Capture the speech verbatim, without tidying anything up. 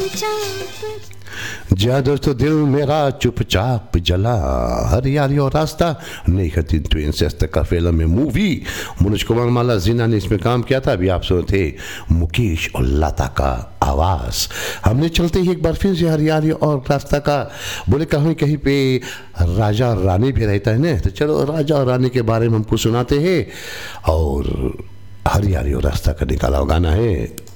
जी हाँ दोस्तों, दिल मेरा चुपचाप जला, हरियाली और रास्ता, नई खतीन ट्विंस का फिल्म में मूवी। मनोज कुमार माला जीना ने इसमें काम किया था। अभी आप सुन थे मुकेश और लता का आवाज़। हमने चलते ही एक बार फिर से हरियाली और रास्ता का बोले, कहीं कहीं पे राजा और रानी भी रहता है ना, तो चलो राजा और रानी के बारे में हमको सुनाते हैं। और हरियाली और रास्ता का निकाला गाना है